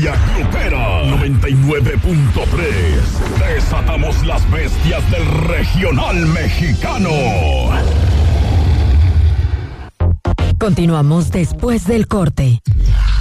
Familia Grupera 99.3. Desatamos las bestias del regional mexicano. Continuamos después del corte.